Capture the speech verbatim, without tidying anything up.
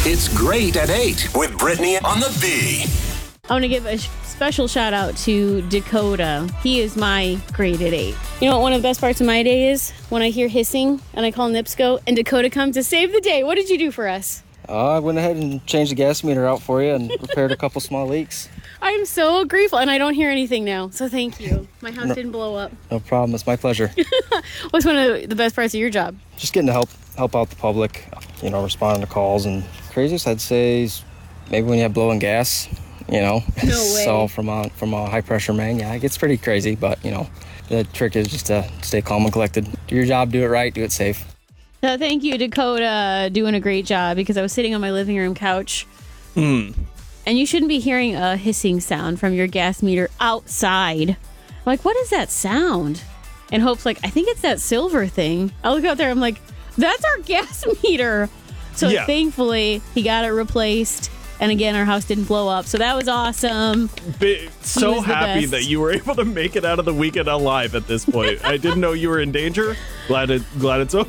It's Great at eight with Brittany on the V. I want to give a sh- special shout out to Dakota. He is my Great at eight. You know what one of the best parts of my day is? When I hear hissing and I call NIPSCO and Dakota comes to save the day. What did you do for us? Uh, I went ahead and changed the gas meter out for you and repaired a couple small leaks. I am so grateful, and I don't hear anything now, so thank you. My house No. didn't blow up. No problem. It's my pleasure. What's one of the best parts of your job? Just getting to help help out the public, you know, responding to calls. And craziest I'd say is maybe when you have blowing gas, you know. No way. So from a, from a high pressure main, yeah, it gets pretty crazy. But, you know, the trick is just to stay calm and collected. Do your job, do it right, do it safe. So thank you, Dakota, doing a great job, because I was sitting on my living room couch. Hmm. And you shouldn't be hearing a hissing sound from your gas meter outside. I'm like, what is that sound? And Hope's like, I think it's that silver thing. I look out there, I'm like, that's our gas meter. So Yeah. thankfully, he got it replaced. And again, our house didn't blow up. So that was awesome. Be- so was the happy best. that you were able to make it out of the weekend alive at this point. I didn't know you were in danger. Glad it, glad it's over.